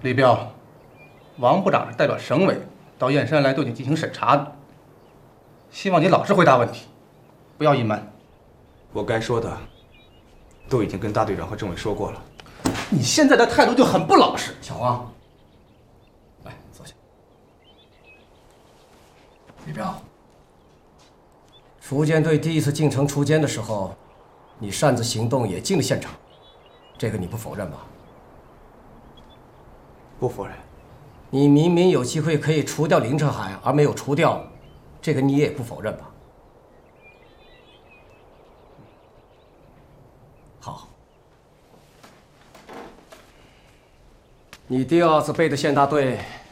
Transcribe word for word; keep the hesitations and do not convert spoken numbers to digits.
李彪，王部长是代表省委到燕山来对你进行审查的，希望你老实回答问题，不要隐瞒。 我该说的都已经跟大队长和政委说过了。 你现在的态度就很不老实，小黄。来，坐下。 李彪，锄奸队第一次进城锄奸的时候，你擅自行动也进了现场，这个你不否认吧？ 不否认。 你明明有机会可以除掉林彻海，而没有除掉，这个你也不否认吧？好，你第二次背的县大队